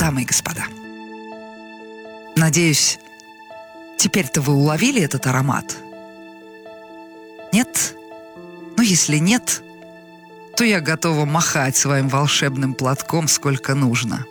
Дамы и господа, надеюсь, теперь-то вы уловили этот аромат? Нет? Ну, если нет, то я готова махать своим волшебным платком сколько нужно.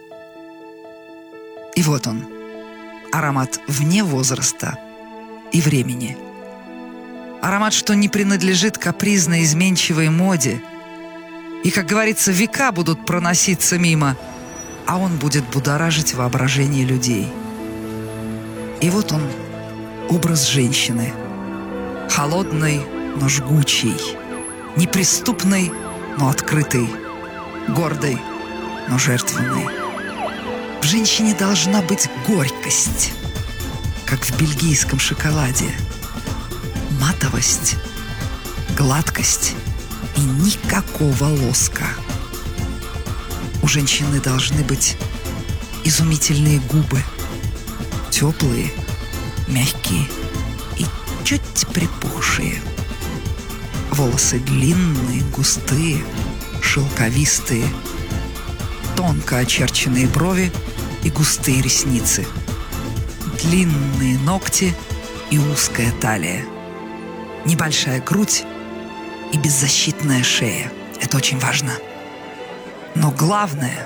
И вот он, аромат вне возраста и времени. Аромат, что не принадлежит капризной, изменчивой моде. И, как говорится, века будут проноситься мимо, а он будет будоражить воображение людей. И вот он, образ женщины. Холодной, но жгучей. Неприступной, но открытой. Гордой, но жертвенной. В женщине должна быть горькость, как в бельгийском шоколаде. Матовость, гладкость и никакого лоска. У женщины должны быть изумительные губы, теплые, мягкие и чуть припухшие. Волосы длинные, густые, шелковистые, тонко очерченные брови и густые ресницы, длинные ногти и узкая талия, небольшая грудь и беззащитная шея. Это очень важно. Но главное,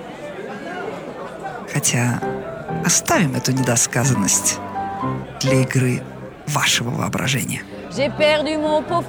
хотя оставим эту недосказанность для игры вашего воображения.